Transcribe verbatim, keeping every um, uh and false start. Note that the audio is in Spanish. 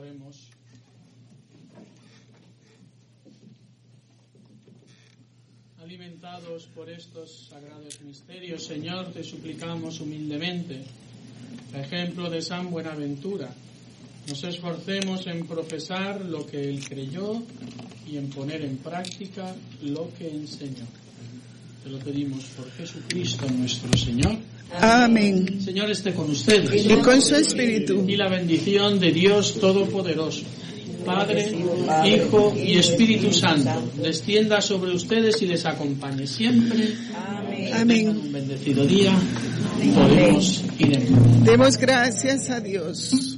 Oremos. Alimentados por estos sagrados misterios, Señor, te suplicamos humildemente, a ejemplo de San Buenaventura, nos esforcemos en profesar lo que él creyó y en poner en práctica lo que enseñó. Te lo pedimos por Jesucristo nuestro Señor. Amén. Señor esté con ustedes. Y con su espíritu. Y la bendición de Dios Todopoderoso, Padre, Hijo y Espíritu Santo, descienda sobre ustedes y les acompañe siempre. Amén. Un bendecido día. Podemos ir en paz. Demos gracias a Dios.